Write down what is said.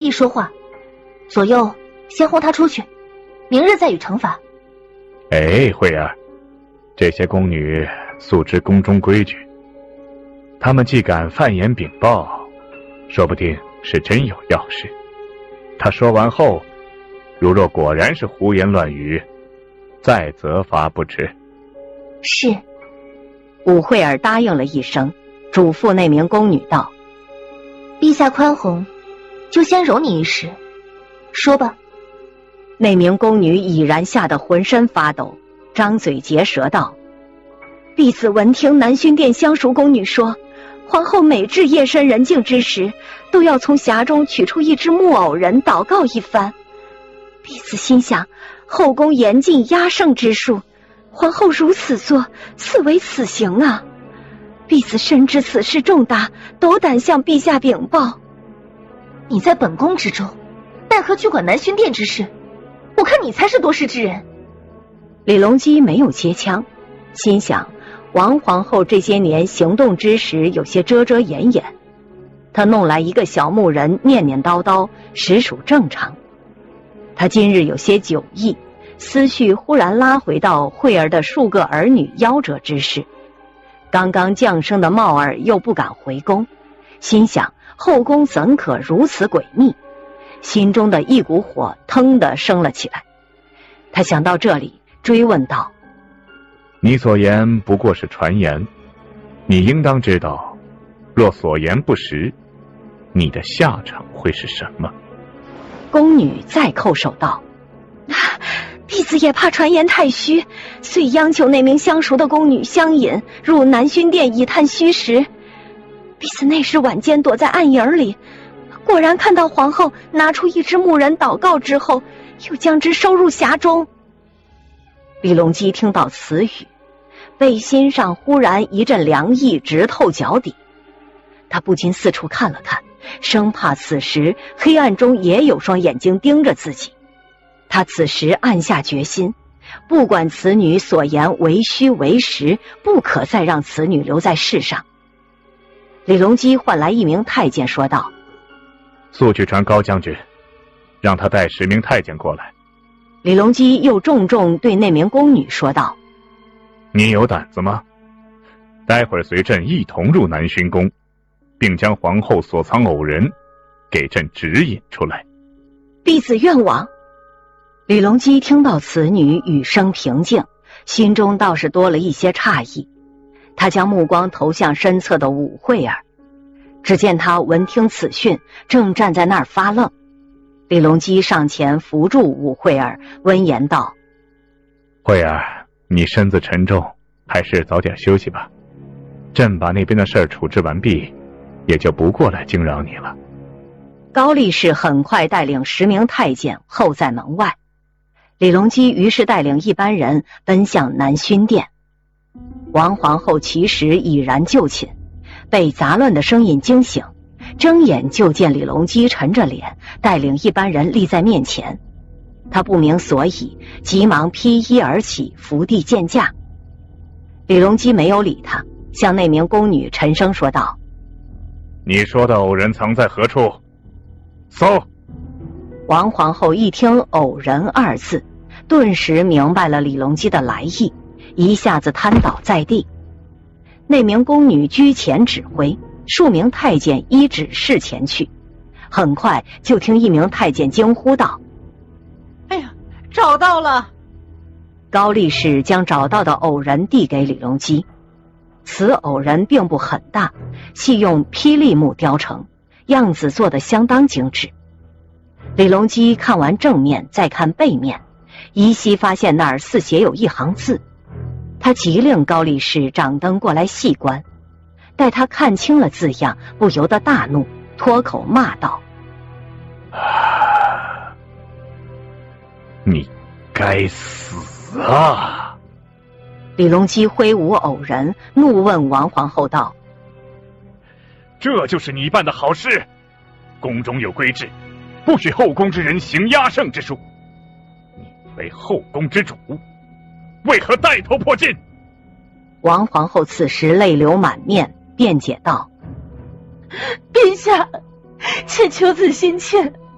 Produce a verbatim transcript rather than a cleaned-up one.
帝说话，左右先轰他出去，明日再予惩罚。 哎，慧儿，这些宫女素知宫中规矩，她们既敢犯言禀报，说不定是真有要事。她说完后，如若果然是胡言乱语，再责罚不迟。 是。 武惠儿答应了一声，嘱咐那名宫女道： 陛下宽宏，就先容你一时，说吧。 那名宫女已然吓得浑身发抖，张嘴结舌道：婢子闻听南薰殿相熟宫女说，皇后每至夜深人静之时，都要从匣中取出一只木偶人祷告一番。婢子心想，后宫严禁压胜之术，皇后如此做，似为死刑啊！婢子深知此事重大，斗胆向陛下禀报。 你在本宫之中，奈何去管南薰殿之事？我看你才是多事之人。 李隆基没有接枪，心想王皇后这些年行动之时有些遮遮掩掩，她弄来一个小木人念念叨叨，实属正常。他今日有些酒意，思绪忽然拉回到惠儿的数个儿女夭折之事。刚刚降生的茂儿又不敢回宫，心想后宫怎可如此诡秘，心中的一股火腾地升了起来。他想到这里，追问道： 你所言不过是传言，你应当知道，若所言不实，你的下场会是什么？ 宫女再叩首道：婢子也怕传言太虚，遂央求那名相熟的宫女相引入南薰殿以探虚实。婢子那时晚间躲在暗影里，果然看到皇后拿出一只木人祷告之后，又将之收入匣中。李隆基听到此语，背心上忽然一阵凉意直透脚底，他不禁四处看了看，生怕此时黑暗中也有双眼睛盯着自己。他此时暗下决心，不管此女所言为虚为实，不可再让此女留在世上。李隆基唤来一名太监说道： 速去传高将军，让他带十名太监过来。 李隆基又重重对那名宫女说道： 你有胆子吗？待会儿随朕一同入南薰宫，并将皇后所藏偶人给朕指引出来。 婢子愿往。李隆基听到此女语声平静，心中倒是多了一些诧异。他将目光投向身侧的武惠儿，只见他闻听此讯，正站在那儿发愣。李隆基上前扶住武惠儿，温言道： 惠儿，你身子沉重，还是早点休息吧。朕把那边的事儿处置完毕，也就不过来惊扰你了。 高力士很快带领十名太监候在门外，李隆基于是带领一班人奔向南薰殿。王皇后其实已然就寝，被杂乱的声音惊醒，睁眼就见李隆基沉着脸带领一班人立在面前。他不明所以，急忙披衣而起，伏地见驾。李隆基没有理他，向那名宫女沉声说道： 你说的偶人藏在何处？搜！ 王皇后一听偶人二字，顿时明白了李隆基的来意，一下子瘫倒在地。那名宫女居前指挥，数名太监依指示前去。很快就听一名太监惊呼道： 哎呀，找到了！ 高力士将找到的偶人递给李隆基。此偶人并不很大，系用霹雳木雕成，样子做得相当精致。李隆基看完正面，再看背面，依稀发现那儿似写有一行字。他急令高力士掌灯过来细观，待他看清了字样，不由得大怒，脱口骂道： 啊，你该死啊！ 李隆基挥舞偶人，怒问王皇后道： 这就是你办的好事？宫中有规制，不许后宫之人行压胜之术。你为后宫之主，为何带头破禁？ 王皇后此时泪流满面，辩解道： 陛下，且求子心切，